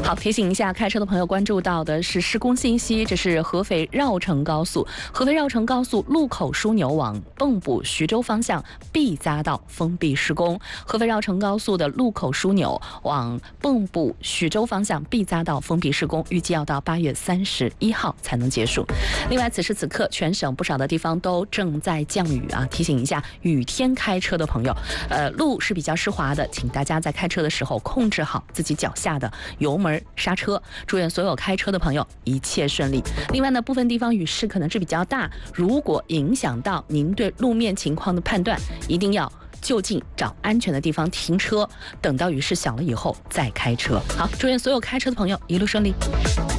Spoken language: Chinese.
好，提醒一下开车的朋友关注到的是施工信息，这是合肥绕城高速，合肥绕城高速路口枢纽往蚌埠徐州方向 B 匝道封闭施工。合肥绕城高速的路口枢纽往蚌埠徐州方向 B 匝道封闭施工，预计要到8月31号才能结束。另外，此时此刻全省不少的地方都正在降雨啊，提醒一下雨天开车的朋友，路是比较湿滑的，请大家在开车的时候控制好自己脚下的油门刹车。祝愿所有开车的朋友一切顺利。另外呢，部分地方雨势可能是比较大，如果影响到您对路面情况的判断，一定要就近找安全的地方停车，等到雨势小了以后再开车。好，祝愿所有开车的朋友一路顺利。